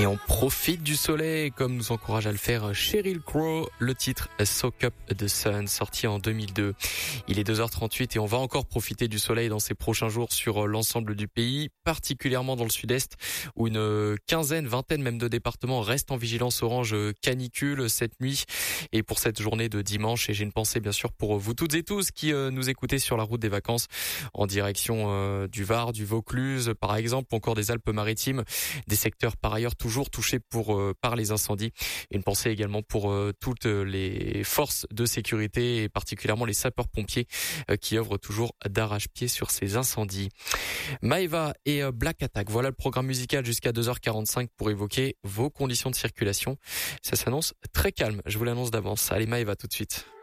Et on profite du soleil comme nous encourage à le faire Sheryl Crow. Le titre Soak Up the Sun, sorti en 2002. Il est 2h38 et on va encore profiter du soleil dans ces prochains jours sur l'ensemble du pays, particulièrement dans le sud-est où une vingtaine même de départements restent en vigilance orange canicule cette nuit et pour cette journée de dimanche. Et j'ai une pensée bien sûr pour vous toutes et tous qui nous écoutez sur la route des vacances en direction du Var, du Vaucluse par exemple, ou encore des Alpes-Maritimes, des secteurs par ailleurs toujours touchés par les incendies. Une pensée également pour toutes les forces de sécurité et particulièrement les sapeurs-pompiers qui œuvrent toujours d'arrache-pied sur ces incendies. Maeva et Black Attack, voilà le programme musical jusqu'à 2h45 pour évoquer vos conditions de circulation. Ça s'annonce très calme, je vous l'annonce d'avance. Allez Maeva tout de suite.